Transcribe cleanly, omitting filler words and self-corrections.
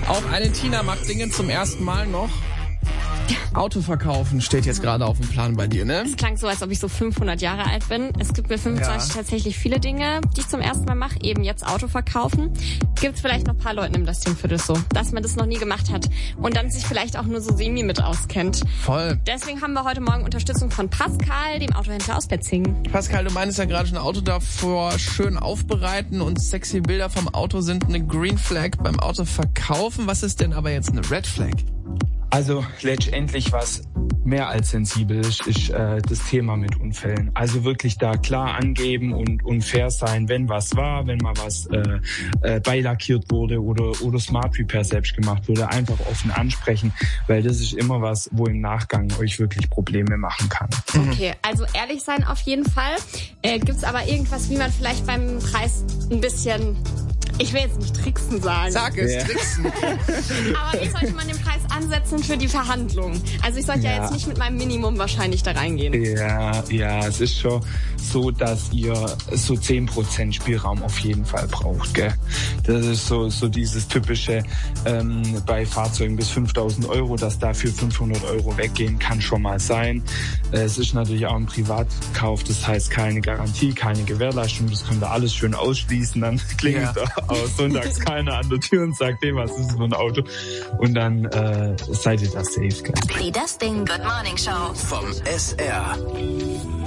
Auch eine Tina macht Dinge zum ersten Mal noch. Auto verkaufen steht jetzt gerade auf dem Plan bei dir, ne? Es klang so, als ob ich so 500 Jahre alt bin. Es gibt mit 25 tatsächlich viele Dinge, die ich zum ersten Mal mache. Eben jetzt Auto verkaufen. Gibt es vielleicht noch ein paar Leuten im Testingviertel so, dass man das noch nie gemacht hat und dann sich vielleicht auch nur so semi mit auskennt. Voll. Deswegen haben wir heute Morgen Unterstützung von Pascal, dem Autohändler aus Betzingen. Pascal, du meinst ja gerade schon, Auto davor schön aufbereiten und sexy Bilder vom Auto sind eine Green Flag beim Auto verkaufen. Was ist denn aber jetzt eine Red Flag? Also letztendlich was mehr als sensibel ist das Thema mit Unfällen. Also wirklich da klar angeben und fair sein, wenn was war, wenn mal was beilackiert wurde oder Smart Repair selbst gemacht wurde, einfach offen ansprechen, weil das ist immer was, wo im Nachgang euch wirklich Probleme machen kann. Okay, also ehrlich sein auf jeden Fall. Gibt's aber irgendwas, wie man vielleicht beim Preis ein bisschen... Ich will jetzt nicht tricksen sagen. Sag es, tricksen. Aber wie sollte man den Preis ansetzen für die Verhandlung? Also ich sollte ja jetzt nicht mit meinem Minimum wahrscheinlich da reingehen. Ja, es ist schon so, dass ihr so 10% Spielraum auf jeden Fall braucht, gell? Das ist so dieses typische bei Fahrzeugen bis 5.000 Euro, dass dafür 500 Euro weggehen, kann schon mal sein. Es ist natürlich auch ein Privatkauf, das heißt keine Garantie, keine Gewährleistung, das könnt ihr alles schön ausschließen, dann klingelt aus sonntags keiner an der Tür und sagt, hey, was ist das für ein Auto? Und dann seid ihr da safe, gell? Die Dustin Good Morning Show vom SR.